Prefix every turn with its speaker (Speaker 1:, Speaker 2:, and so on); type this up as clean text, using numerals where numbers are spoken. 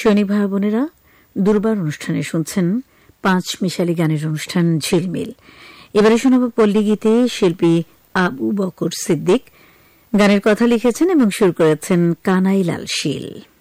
Speaker 1: সৈনিক ভাই বোনেরা, দুর্বার অনুষ্ঠানে শুনছেন পাঁচ মিশালি গানের অনুষ্ঠান ঝিলমিল। এবারে শোনাব পল্লী গীতে শিল্পী আবু বকর সিদ্দিক। গানের কথা লিখেছেন এবং সুর করেছেন কানাইলাল শীল।